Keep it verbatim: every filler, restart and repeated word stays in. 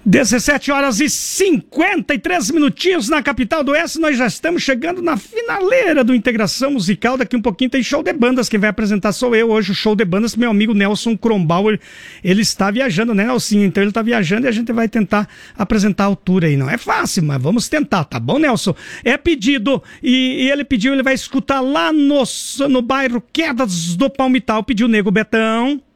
dezessete horas e cinquenta e três minutinhos na capital do Oeste. Nós já estamos chegando na finaleira do Integração Musical. Daqui um pouquinho tem show de bandas. Quem vai apresentar sou eu hoje, o show de bandas. Meu amigo Nelson Krombauer, ele está viajando, né, Nelson? Então ele está viajando e a gente vai tentar apresentar a altura aí. Não é fácil, mas vamos tentar, tá bom, Nelson? É pedido, e, e ele pediu, ele vai escutar lá no, no bairro Quedas do Palmital. Pediu Nego Betão.